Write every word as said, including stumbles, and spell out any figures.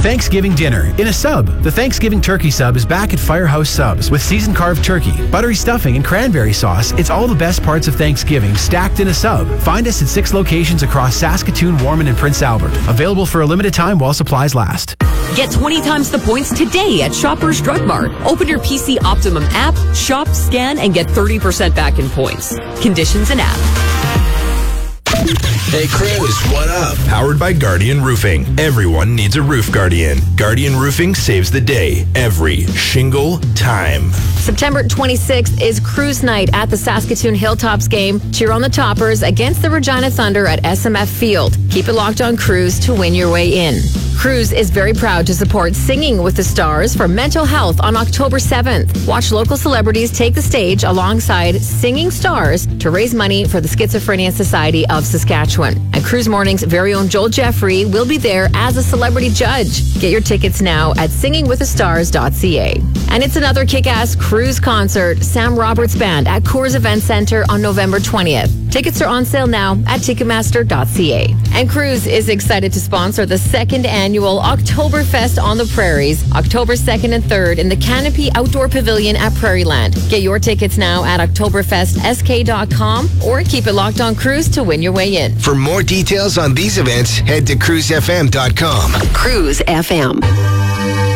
Thanksgiving dinner in a sub. The Thanksgiving turkey sub is back at Firehouse Subs with seasoned carved turkey, buttery stuffing, and cranberry sauce. It's all the best parts of Thanksgiving stacked in a sub. Find us at six locations across Saskatoon, Warman, and Prince Albert. Available for a limited time while supplies last. Get twenty times the points today at Shoppers Drug Mart. Open your P C Optimum app, shop, scan, and get thirty percent back in points. Conditions and app. Hey Cruz, what up? Powered by Guardian Roofing. Everyone needs a roof guardian. Guardian Roofing saves the day every shingle time. September twenty-sixth is Cruise Night at the Saskatoon Hilltops game. Cheer on the Toppers against the Regina Thunder at S M F Field. Keep it locked on Cruise to win your way in. Cruise is very proud to support Singing with the Stars for mental health on October seventh. Watch local celebrities take the stage alongside singing stars to raise money for the Schizophrenia Society of Saskatchewan. And Cruise Morning's very own Joel Jeffrey will be there as a celebrity judge. Get your tickets now at singing with the stars dot c a. And it's another kick-ass Cruise concert, Sam Roberts Band at Coors Event Center on November twentieth. Tickets are on sale now at ticketmaster dot c a. And Cruise is excited to sponsor the second annual Oktoberfest on the Prairies, October second and third in the Canopy Outdoor Pavilion at Prairieland. Get your tickets now at oktoberfest s k dot com or keep it locked on Cruise to win your way in. For more details on these events, head to cruise f m dot com. Cruise F M.